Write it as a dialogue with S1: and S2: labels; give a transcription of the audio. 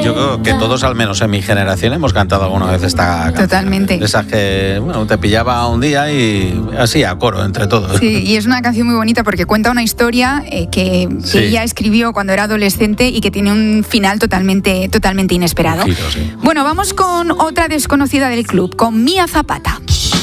S1: Yo creo que todos, al menos en mi generación, hemos cantado alguna vez esta canción.
S2: Totalmente.
S1: De esas que, bueno, te pillaba un día y así, a coro, entre todos.
S2: Sí, y es una canción muy bonita porque cuenta una historia que ella escribió cuando era adolescente y que tiene un final totalmente inesperado.
S1: Giro, sí.
S2: Bueno, vamos con otra desconocida del club, con Mia Zapata.